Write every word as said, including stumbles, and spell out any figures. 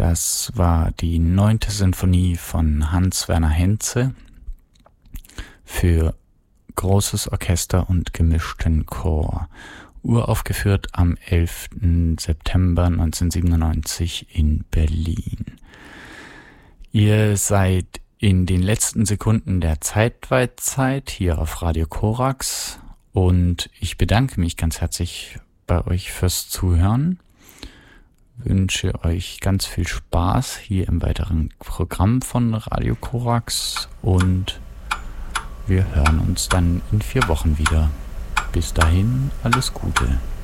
Das war die neunte Sinfonie von Hans-Werner Henze für großes Orchester und gemischten Chor. Uraufgeführt am elften September neunzehnhundertsiebenundneunzig in Berlin. Ihr seid in den letzten Sekunden der Zeitweitzeit hier auf Radio Korax und ich bedanke mich ganz herzlich bei euch fürs Zuhören. Wünsche euch ganz viel Spaß hier im weiteren Programm von Radio Korax und wir hören uns dann in vier Wochen wieder. Bis dahin, alles Gute.